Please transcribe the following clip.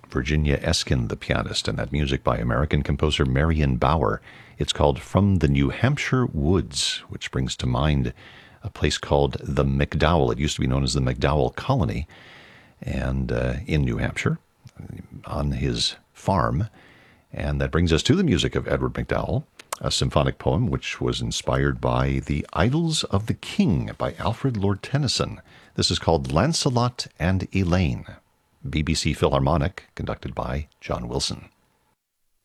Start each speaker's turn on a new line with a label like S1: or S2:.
S1: Virginia Eskin, the pianist, and that music by American composer Marion Bauer. It's called From the New Hampshire Woods, which brings to mind a place called the McDowell. It used to be known as the McDowell Colony, and in New Hampshire, on his farm. And that brings us to the music of Edward MacDowell, a symphonic poem which was inspired by The Idylls of the King by Alfred Lord Tennyson. This is called Lancelot and Elaine. BBC Philharmonic, conducted by John Wilson.